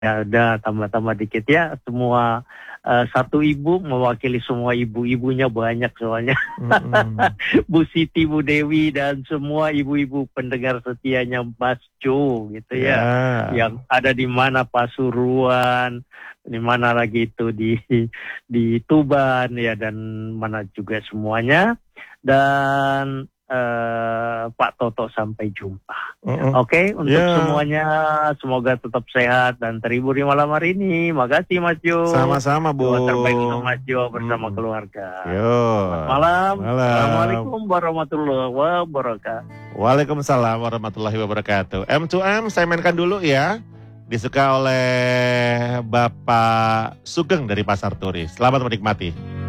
Ya udah tambah-tambah dikit ya. Semua satu ibu mewakili semua ibu-ibunya banyak soalnya. Mm-mm. Bu Siti, Bu Dewi dan semua ibu-ibu pendengar setianya Mas Jo gitu ya. Ya. Yang ada di mana Pasuruan, di mana lagi itu di Tuban ya dan mana juga semuanya. Dan Pak Toto sampai jumpa. Mm-mm. Oke, untuk Ya. semuanya semoga tetap sehat dan terhibur di malam hari ini. Makasih Mas Jo. Sama-sama, Doa terbaik untuk Bung. Mas Jo bersama Mm-mm. keluarga. Yo. Selamat malam. Malam. Assalamualaikum warahmatullahi wabarakatuh. Waalaikumsalam warahmatullahi wabarakatuh. M2M saya mainkan dulu ya. Disuka oleh Bapak Sugeng dari Pasar Turi. Selamat menikmati.